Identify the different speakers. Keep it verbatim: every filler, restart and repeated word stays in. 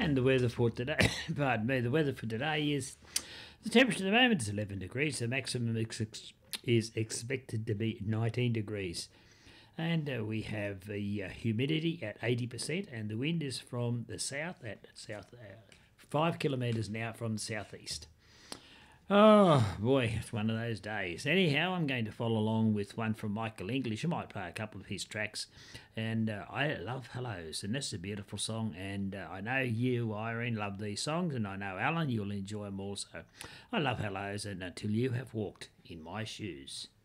Speaker 1: And the weather for today, pardon me, the weather for today is the temperature at the moment is eleven degrees. The maximum ex- is expected to be nineteen degrees. And uh, we have the uh, humidity at eighty percent, and the wind is from the south at south uh, five kilometres an hour from the southeast. Oh boy, it's one of those days. Anyhow, I'm going to follow along with one from Michael English. I might play a couple of his tracks, and uh, I love Hellos, and this is a beautiful song. And uh, I know you, Irene, love these songs, and I know Alan, you'll enjoy them also. I love Hellos, and Until You Have Walked in My Shoes.